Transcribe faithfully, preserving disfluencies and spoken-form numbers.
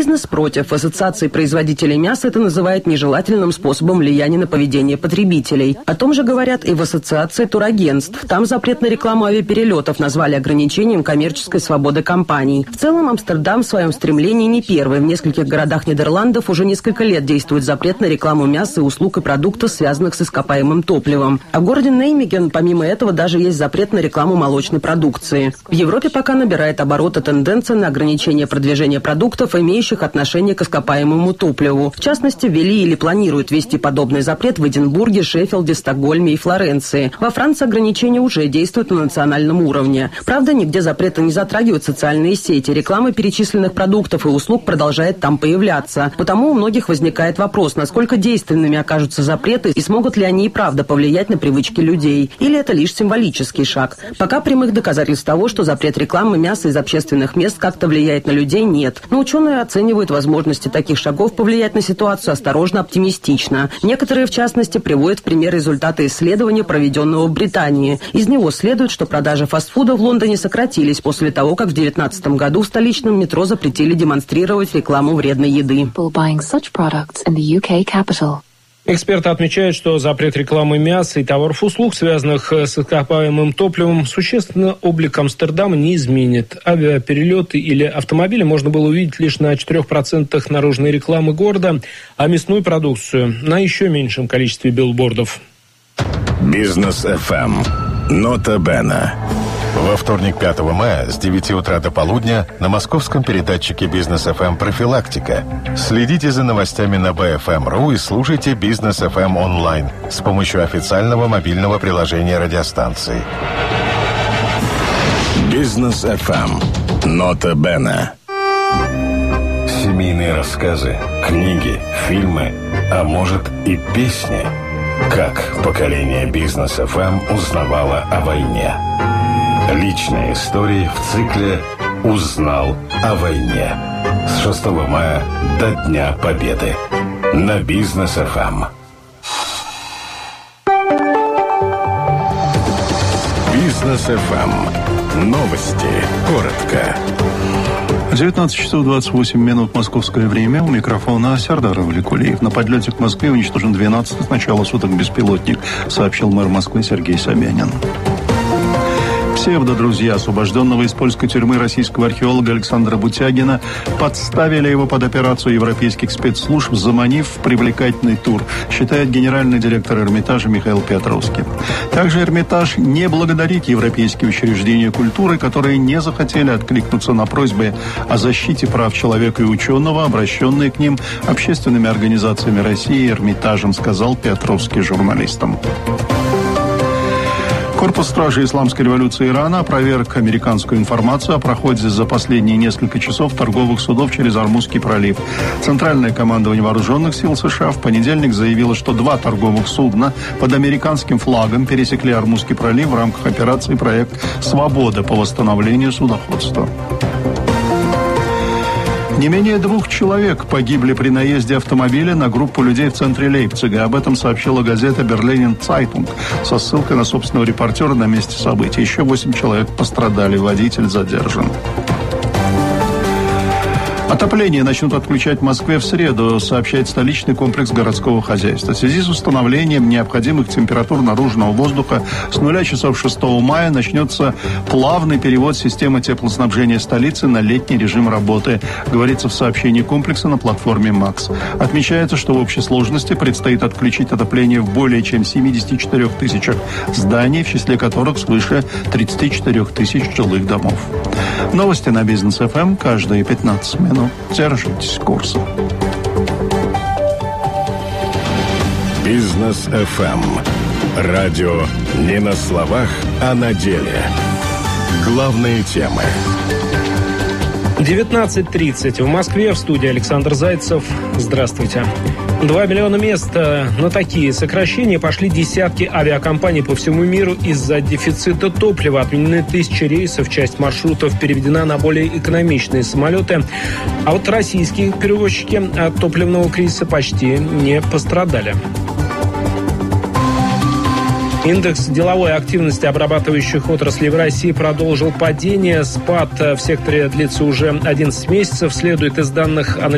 Бизнес против. В Ассоциации производителей мяса это называют нежелательным способом влияния на поведение потребителей. О том же говорят и в Ассоциации турагентств. Там запрет на рекламу авиаперелетов назвали ограничением коммерческой свободы компаний. В целом Амстердам в своем стремлении не первый. В нескольких городах Нидерландов уже несколько лет действует запрет на рекламу мяса и услуг и продуктов, связанных с ископаемым топливом. А в городе Неймеген, помимо этого, даже есть запрет на рекламу молочной продукции. В Европе пока набирает обороты тенденция на ограничение продвижения продуктов, имеющих отношение к ископаемому топливу. В частности, ввели или планируют ввести подобный запрет в Эдинбурге, Шеффилде, Стокгольме и Флоренции. Во Франции ограничения уже действуют на национальном уровне. Правда, нигде запреты не затрагивают социальные сети. Реклама перечисленных продуктов и услуг продолжает там появляться. Потому у многих возникает вопрос, насколько действенными окажутся запреты и смогут ли они и правда повлиять на привычки людей. Или это лишь символический шаг. Пока прямых доказательств того, что запрет рекламы мяса из общественных мест как-то влияет на людей, нет. Но ученые оценивают возможности таких шагов повлиять на ситуацию осторожно, оптимистично. Некоторые, в частности, приводят в пример результаты исследования, проведенного в Британии. Из него следует, что продажи фастфуда в Лондоне сократились после того, как в две тысячи девятнадцатом году в столичном метро запретили демонстрировать рекламу вредной еды. Эксперты отмечают, что запрет рекламы мяса и товаров-услуг, связанных с ископаемым топливом, существенно облик Амстердама не изменит. Авиаперелеты или автомобили можно было увидеть лишь на четырех процентах наружной рекламы города, а мясную продукцию на еще меньшем количестве билбордов. Бизнес эф эм. Нота Бена. Во вторник, пятого мая, с девяти утра до полудня на московском передатчике Бизнес эф эм «Профилактика». Следите за новостями на би эф эм точка ру и слушайте Бизнес эф эм онлайн с помощью официального мобильного приложения радиостанции. Бизнес эф эм. Нота Бена. Семейные рассказы, книги, фильмы, а может и песни. Как поколение Бизнес эф эм узнавало о войне. Личные истории в цикле «Узнал о войне». С шестого мая до Дня Победы. На Бизнес эф эм. Бизнес эф эм. Новости. Коротко. девятнадцать часов двадцать восемь минут московское время. У микрофона Сердар Валикулиев. На подлете к Москве уничтожен двенадцатый с начала суток беспилотник, сообщил мэр Москвы Сергей Собянин. Псевдодрузья освобожденного из польской тюрьмы российского археолога Александра Бутягина подставили его под операцию европейских спецслужб, заманив в привлекательный тур, считает генеральный директор Эрмитажа Михаил Петровский. Также Эрмитаж не благодарит европейские учреждения культуры, которые не захотели откликнуться на просьбы о защите прав человека и ученого, обращенные к ним общественными организациями России и Эрмитажем, сказал Петровский журналистам. Корпус стражи исламской революции Ирана опроверг американскую информацию о проходе за последние несколько часов торговых судов через Ормузский пролив. Центральное командование вооруженных сил США в понедельник заявило, что два торговых судна под американским флагом пересекли Ормузский пролив в рамках операции «Проект Свобода» по восстановлению судоходства. Не менее двух человек погибли при наезде автомобиля на группу людей в центре Лейпцига. Об этом сообщила газета «Берлинен Цайтунг» со ссылкой на собственного репортера на месте событий. Еще восемь человек пострадали, водитель задержан. Отопление начнут отключать в Москве в среду, сообщает столичный комплекс городского хозяйства. В связи с установлением необходимых температур наружного воздуха с нуля часов шестого мая начнется плавный перевод системы теплоснабжения столицы на летний режим работы, говорится в сообщении комплекса на платформе МАКС. Отмечается, что в общей сложности предстоит отключить отопление в более чем семидесяти четырёх тысячах зданий, в числе которых свыше тридцати четырёх тысяч жилых домов. Новости на Бизнес эф эм каждые пятнадцать минут. Держитесь курса. Бизнес эф эм. Радио не на словах, а на деле. Главные темы. девятнадцать тридцать. В Москве, в студии Александр Зайцев. Здравствуйте. Два миллиона мест. На такие сокращения пошли десятки авиакомпаний по всему миру из-за дефицита топлива. Отменены тысячи рейсов, часть маршрутов переведена на более экономичные самолеты. А вот российские перевозчики от топливного кризиса почти не пострадали. Индекс деловой активности обрабатывающих отраслей в России продолжил падение. Спад в секторе длится уже одиннадцать месяцев. Следует из данных аналитического